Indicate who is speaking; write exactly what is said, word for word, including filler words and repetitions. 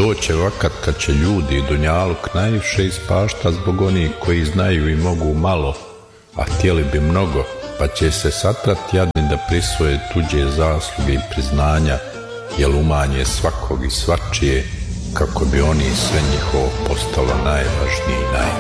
Speaker 1: Doće vakat kad će ljudi i dunjaluk najviše ispašta zbog onih koji znaju i mogu malo, a htjeli bi mnogo, pa će se satrat jadni da prisvoje tuđe zasluge i priznanja, jel umanje svakog i svačije, kako bi oni sve njihovo postalo najvažnije i najvažnije.